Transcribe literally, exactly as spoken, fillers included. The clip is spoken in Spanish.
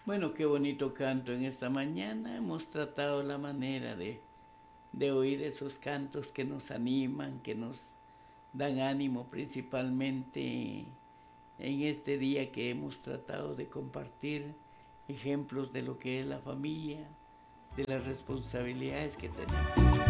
Bueno, qué bonito canto en esta mañana. Hemos tratado la manera de, de oír esos cantos que nos animan, que nos dan ánimo principalmente en este día que hemos tratado de compartir ejemplos de lo que es la familia, de las responsabilidades que tenemos.